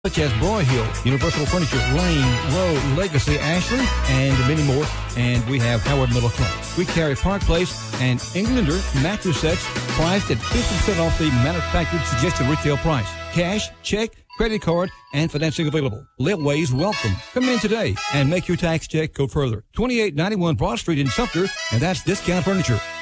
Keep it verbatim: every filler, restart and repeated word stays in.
such as Broyhill, Universal Furniture, Lane, Rowe, Legacy, Ashley, and many more. And we have Howard Middle Class. We carry Park Place and Englander mattress sets priced at fifty percent off the manufactured suggested retail price. Cash, check, credit card, and financing available. Litways welcome. Come in today and make your tax check go further. twenty-eight ninety-one Broad Street in Sumter, and that's Discount Furniture.